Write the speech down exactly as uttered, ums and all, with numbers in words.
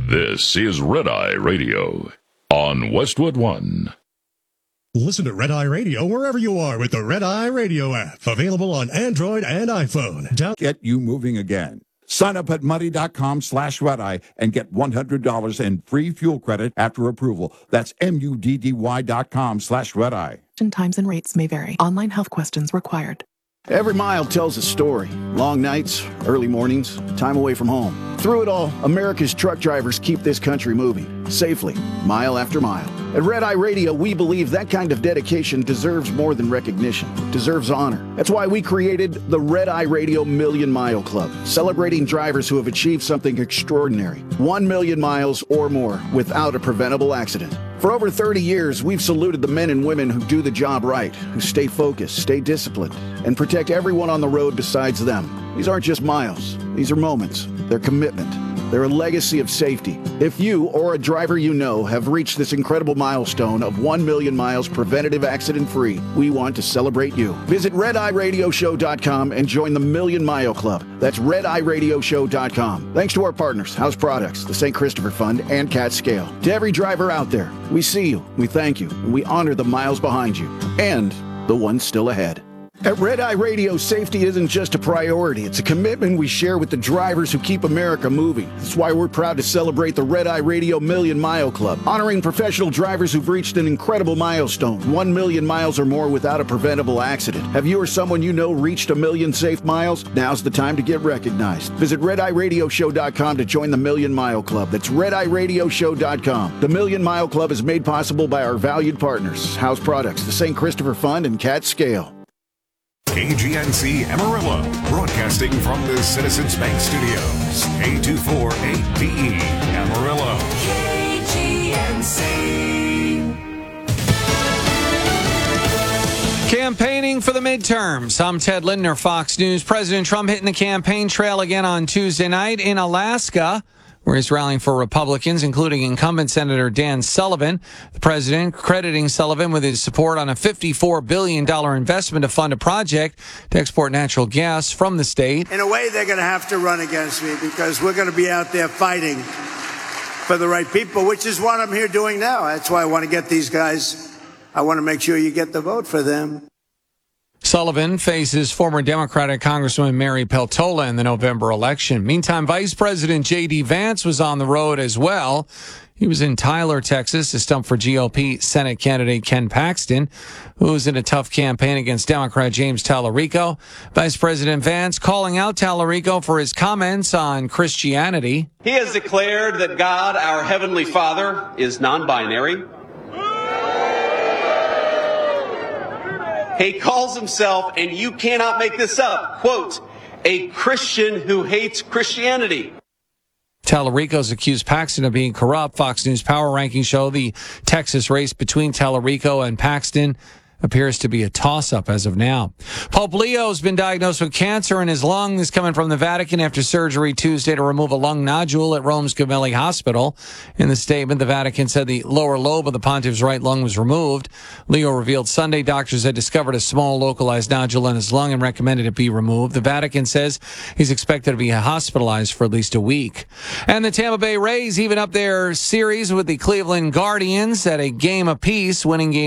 This is Red Eye Radio on Westwood One. Listen to Red Eye Radio wherever you are with the Red Eye Radio app. Available on Android and iPhone. Down- Get you moving again. Sign up at muddy.com slash redeye and get one hundred dollars in free fuel credit after approval. That's M-U-D-D-Y dot com slash redeye. Times and rates may vary. Online health questions required. Every mile tells a story. Long nights, early mornings, time away from home. Through it all, America's truck drivers keep this country moving, safely, mile after mile. At Red Eye Radio, we believe that kind of dedication deserves more than recognition. It deserves honor. That's why we created the Red Eye Radio Million Mile Club, celebrating drivers who have achieved something extraordinary. One million miles or more without a preventable accident. For over thirty years, we've saluted the men and women who do the job right, who stay focused, stay disciplined, and protect everyone on the road besides them. These aren't just miles. These are moments. They're commitment. They're a legacy of safety. If you or a driver you know have reached this incredible milestone of one million miles preventative accident-free, we want to celebrate you. Visit red eye radio show dot com and join the Million Mile Club. That's red eye radio show dot com. Thanks to our partners, House Products, the Saint Christopher Fund, and Cat Scale. To every driver out there, we see you, we thank you, and we honor the miles behind you and the ones still ahead. At Red Eye Radio, safety isn't just a priority. It's a commitment we share with the drivers who keep America moving. That's why we're proud to celebrate the Red Eye Radio Million Mile Club, honoring professional drivers who've reached an incredible milestone, one million miles or more without a preventable accident. Have you or someone you know reached a million safe miles? Now's the time to get recognized. Visit red eye radio show dot com to join the Million Mile Club. That's red eye radio show dot com. The Million Mile Club is made possible by our valued partners, House Products, the Saint Christopher Fund, and Cat Scale. K G N C Amarillo, broadcasting from the Citizens Bank Studios. K two four eight D E, Amarillo. K G N C. Campaigning for the midterms. I'm Ted Lindner, Fox News. President Trump hitting the campaign trail again on Tuesday night in Alaska, where he's rallying for Republicans, including incumbent Senator Dan Sullivan. The president crediting Sullivan with his support on a fifty-four billion dollars investment to fund a project to export natural gas from the state. In a way, they're going to have to run against me because we're going to be out there fighting for the right people, which is what I'm here doing now. That's why I want to get these guys. I want to make sure you get the vote for them. Sullivan faces former Democratic Congresswoman Mary Peltola in the November election. Meantime, Vice President J D. Vance was on the road as well. He was in Tyler, Texas, to stump for G O P Senate candidate Ken Paxton, who was in a tough campaign against Democrat James Tallarico. Vice President Vance calling out Tallarico for his comments on Christianity. He has declared that God, our Heavenly Father, is non-binary. He calls himself, and you cannot make this up, quote, a Christian who hates Christianity. Tallarico's accused Paxton of being corrupt. Fox News Power Rankings show the Texas race between Tallarico and Paxton appears to be a toss-up as of now. Pope Leo's been diagnosed with cancer in his lung. This coming from the Vatican after surgery Tuesday to remove a lung nodule at Rome's Gemelli Hospital. In the statement, the Vatican said the lower lobe of the pontiff's right lung was removed. Leo revealed Sunday doctors had discovered a small localized nodule in his lung and recommended it be removed. The Vatican says he's expected to be hospitalized for at least a week. And the Tampa Bay Rays even up their series with the Cleveland Guardians at a game apiece, winning game